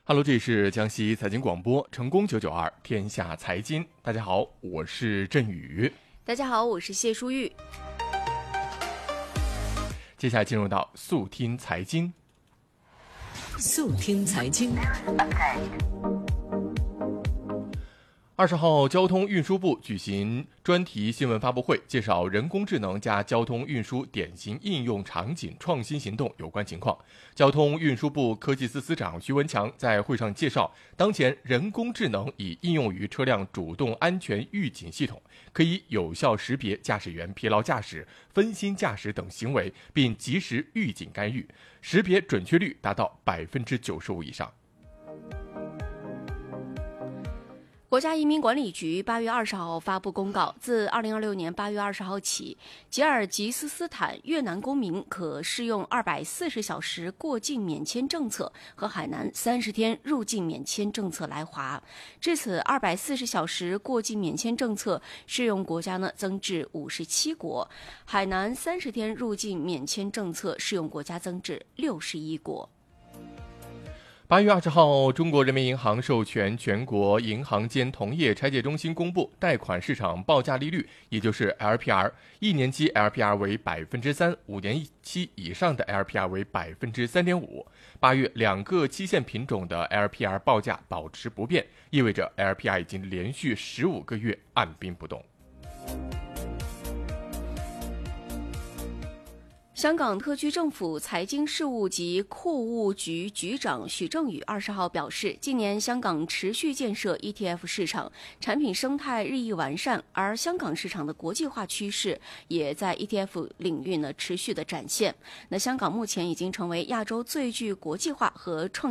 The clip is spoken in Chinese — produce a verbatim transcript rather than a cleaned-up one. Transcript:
Hello， 这里是江西财经广播，成功九九二天下财经。大家好，我是振宇。 大家好，我是谢淑玉。 接下来进入到速听财经。 速听财经。 二十号，交通运输部举行专题新闻发布会，介绍人工智能加交通运输典型应用场景创新行动有关情况。交通运输部科技司司长徐文强在会上介绍，当前人工智能已应用于车辆主动安全预警系统，可以有效识别驾驶员疲劳驾驶、分心驾驶等行为，并及时预警干预，识别准确率达到百分之九十五以上。 国家移民管理局八月二十号发布公告，自二零二六年八月二十号起，吉尔吉斯斯坦越南公民可适用二百四十小时过境免签政策和海南三十天入境免签政策来华。至此，二百四十小时过境免签政策适用国家呢增至五十七国，海南三十天入境免签政策适用国家增至六十一国。 八月二十号，中国人民银行授权全国银行间同业拆借中心公布贷款市场报价利率，也就是 L P R， 一年期 L P R 为百分之三，五年期以上的 L P R 为百分之三点五。八月两个期限品种的 L P R 报价保持不变，意味着 L P R 已经连续十五个月按兵不动。 香港特区政府财经事务及库务局局长许正宇二十号表示，近年香港持续建设 E T F 市场，产品生态日益完善，而香港市场的国际化趋势也在 E T F 领域呢持续的展现。那香港目前已经成为亚洲最具国际化和创